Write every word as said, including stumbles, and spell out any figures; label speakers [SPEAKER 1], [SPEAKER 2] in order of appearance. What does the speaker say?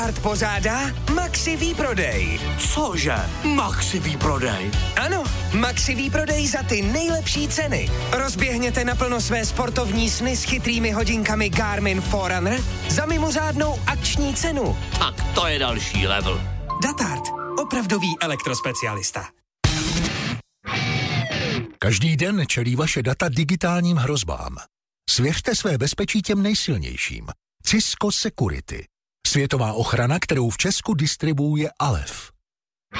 [SPEAKER 1] Art pořádá Maxi výprodej.
[SPEAKER 2] Cože? Maxi výprodej?
[SPEAKER 1] Ano, Maxi výprodej za ty nejlepší ceny. Rozběhněte naplno své sportovní sny s chytrými hodinkami Garmin Forerunner za mimořádnou akční cenu.
[SPEAKER 2] Tak to je další level.
[SPEAKER 1] Datart, opravdový elektrospecialista.
[SPEAKER 3] Každý den čelí vaše data digitálním hrozbám. Svěřte své bezpečí těm nejsilnějším. Cisco Security. Světová ochrana, kterou v Česku distribuuje Alef.